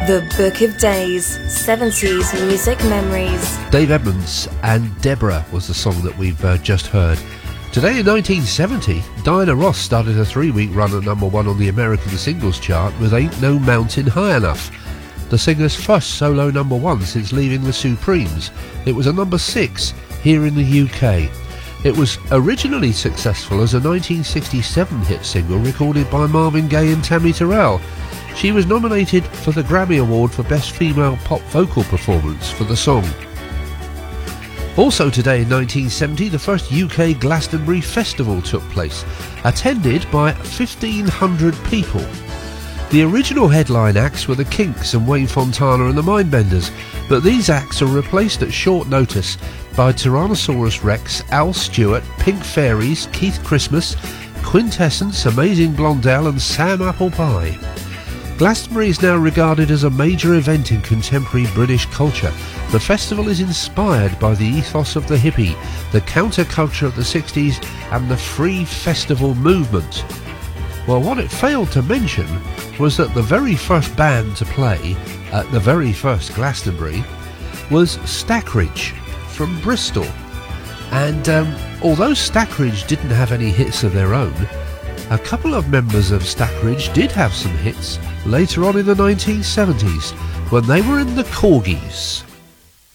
The Book of Days, 70s music memories. Dave Edmunds and Deborah was the song that we've just heard. Today in 1970, Diana Ross started a 3-week run at number 1 on the American singles chart with Ain't No Mountain High Enough, the singer's first solo number 1 since leaving the Supremes. It was a number 6 here in the UK. It was originally successful as a 1967 hit single recorded by Marvin Gaye and Tammy Terrell. She was nominated for the Grammy Award for Best Female Pop Vocal Performance for the song. Also today in 1970, the first UK Glastonbury Festival took place, attended by 1,500 people. The original headline acts were the Kinks and Wayne Fontana and the Mindbenders, but these acts are replaced at short notice by Tyrannosaurus Rex, Al Stewart, Pink Fairies, Keith Christmas, Quintessence, Amazing Blondell and Sam Apple Pie. Glastonbury is now regarded as a major event in contemporary British culture. The festival is inspired by the ethos of the hippie, the counterculture of the 60s and the free festival movement. Well, what it failed to mention was that the very first band to play at the very first Glastonbury was Stackridge from Bristol. And although Stackridge didn't have any hits of their own, a couple of members of Stackridge did have some hits later on in the 1970s when they were in the Corgis.